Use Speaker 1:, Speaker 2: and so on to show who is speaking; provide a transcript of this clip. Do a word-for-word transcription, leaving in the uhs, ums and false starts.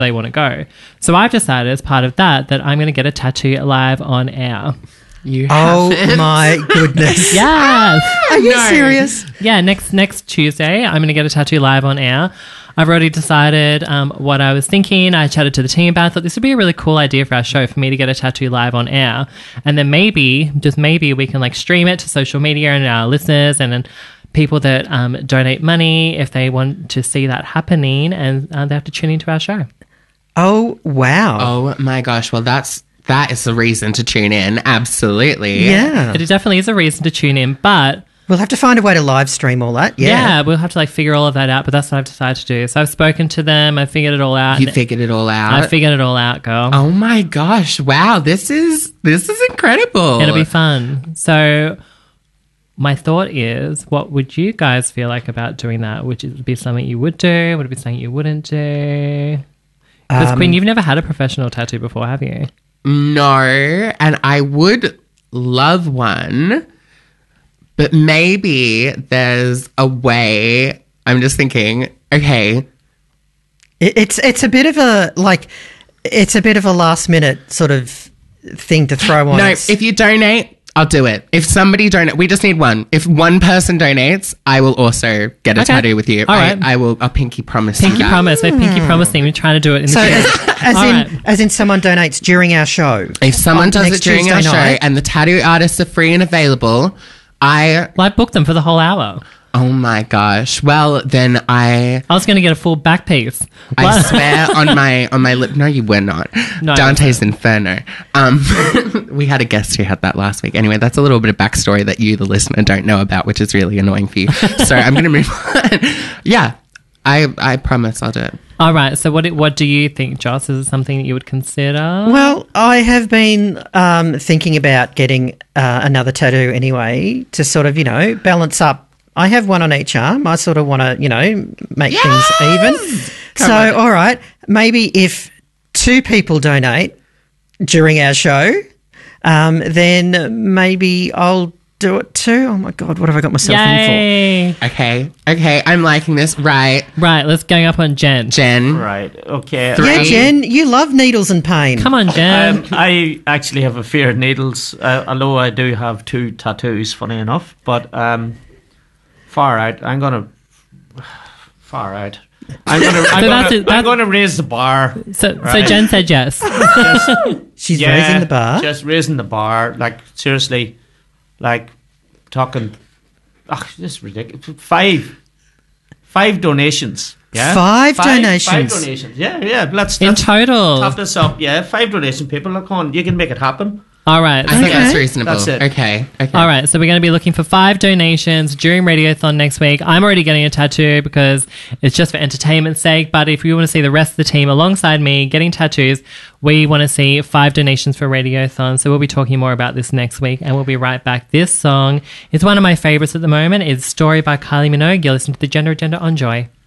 Speaker 1: they want to go. So I've decided as part of that that I'm going to get a tattoo live on air.
Speaker 2: You
Speaker 3: Oh
Speaker 2: haven't?
Speaker 3: my goodness.
Speaker 1: Yes.
Speaker 3: Are you
Speaker 2: No.
Speaker 3: serious?
Speaker 1: Yeah, next next Tuesday, I'm going to get a tattoo live on air. I've already decided um, what I was thinking. I chatted to the team about it. I thought this would be a really cool idea for our show, for me to get a tattoo live on air. And then maybe, just maybe, we can like stream it to social media and our listeners and then people that um, donate money if they want to see that happening, and uh, they have to tune into our show.
Speaker 3: Oh, wow.
Speaker 2: Oh my gosh. Well, that's that is the reason to tune in. Absolutely.
Speaker 3: Yeah.
Speaker 1: It definitely is a reason to tune in, but...
Speaker 3: We'll have to find a way to live stream all that. Yeah.
Speaker 1: Yeah, we'll have to like figure all of that out, but that's what I've decided to do. So I've spoken to them, I figured it all out.
Speaker 2: You figured it all out.
Speaker 1: I figured it all out, girl.
Speaker 2: Oh my gosh! Wow, this is this is incredible.
Speaker 1: It'll be fun. So my thought is, what would you guys feel like about doing that? Would it be something you would do? Would it be something you wouldn't do? Because
Speaker 3: Um,
Speaker 1: Queen, you've never had a professional tattoo before, have you?
Speaker 2: No, and I would love one, but maybe there's a way. I'm just thinking. Okay,
Speaker 3: It, it's it's a bit of a, like, it's a bit of a last minute sort of thing to throw on.
Speaker 2: no.
Speaker 3: It's-
Speaker 2: If you donate, I'll do it. If somebody donate, we just need one. If one person donates, I will also get a
Speaker 1: Okay.
Speaker 2: tattoo with you.
Speaker 1: All
Speaker 2: I,
Speaker 1: right.
Speaker 2: I will. I'll pinky promise.
Speaker 1: Pinky
Speaker 2: you that.
Speaker 1: promise. We're pinky promising. We're trying to do it in
Speaker 3: so
Speaker 1: the
Speaker 3: as,
Speaker 1: future.
Speaker 3: as
Speaker 1: All
Speaker 3: in
Speaker 1: right.
Speaker 3: as in someone donates during our show.
Speaker 2: If someone
Speaker 3: on
Speaker 2: does
Speaker 3: next
Speaker 2: it during
Speaker 3: Tuesday
Speaker 2: our show
Speaker 3: night.
Speaker 2: and the tattoo artists are free and available, I.
Speaker 1: Well, I booked them for the whole hour.
Speaker 2: Oh my gosh. Well, then I.
Speaker 1: I was going to get a full back piece.
Speaker 2: I
Speaker 1: What?
Speaker 2: swear on my on my lip. No, you were not.
Speaker 1: No, I
Speaker 2: Dante's Inferno. Um, we had a guest who had that last week. Anyway, that's a little bit of backstory that you, the listener, don't know about, which is really annoying for you. So I'm going to move on. Yeah, I I promise I'll do it.
Speaker 1: All right. So what what do you think, Joss? Is it something that you would consider?
Speaker 3: Well, I have been um, thinking about getting uh, another tattoo anyway to sort of, you know, balance up. I have one on each arm. I sort of want to, you know, make things even. So,
Speaker 2: on.
Speaker 3: all right, maybe if two people donate during our show, um, then maybe I'll do it too. Oh, my God, what have I got myself in
Speaker 1: Yay.
Speaker 2: Okay, okay, I'm liking this. Right,
Speaker 1: Right. Let's gang up on Jen.
Speaker 2: Jen.
Speaker 4: Right. Okay.
Speaker 3: for? Yeah,
Speaker 2: Three.
Speaker 3: Jen, you love needles and pain.
Speaker 1: Come on, Jen.
Speaker 4: Um, I actually have a fear of needles, uh, although I do have two tattoos, funny enough. But um, far out. I'm gonna far out. I'm gonna. I'm,
Speaker 1: So
Speaker 4: gonna,
Speaker 1: that's it,
Speaker 4: I'm
Speaker 1: that's-
Speaker 4: gonna raise the bar.
Speaker 1: so, so
Speaker 4: right.
Speaker 1: Jen said yes.
Speaker 4: Just,
Speaker 3: She's
Speaker 4: yeah,
Speaker 3: raising the bar.
Speaker 4: Just raising the bar. Like seriously, like talking. Ugh, this is ridiculous. Five, five donations. Yeah,
Speaker 3: Five
Speaker 4: Five
Speaker 3: donations?
Speaker 4: donations. Yeah, yeah. Let's,
Speaker 1: In
Speaker 4: let's
Speaker 1: total.
Speaker 4: top this up. Yeah, five donation people. Look on, you can make it happen.
Speaker 1: All right.
Speaker 2: I think
Speaker 3: Okay.
Speaker 2: that's reasonable.
Speaker 4: That's it.
Speaker 2: Okay, okay.
Speaker 1: All right, so we're going to be looking for five donations during Radiothon next week. I'm already getting a tattoo because it's just for entertainment's sake, but if you want to see the rest of the team alongside me getting tattoos, we want to see five donations for Radiothon. So we'll be talking more about this next week, and we'll be right back. This song is one of my favorites at the moment. It's Story by Kylie Minogue. You're listening to the Gender Agenda on Joy.